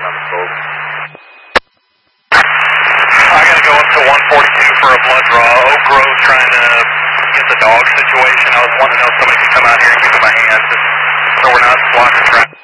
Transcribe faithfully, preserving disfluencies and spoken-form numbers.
on the boat. I gotta go up to one forty-two for a blood draw. Oak Grove trying to get the dog situation. I was wanting to know if somebody could come out here and give me my hand, just so we're not blocking traffic.